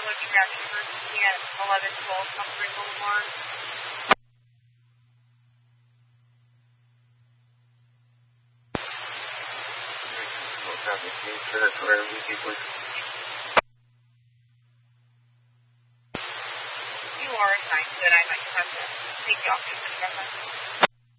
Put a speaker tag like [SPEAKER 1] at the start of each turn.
[SPEAKER 1] looking at University at 1112 Humphrey Boulevard. You are assigned to it. I might have to take you off your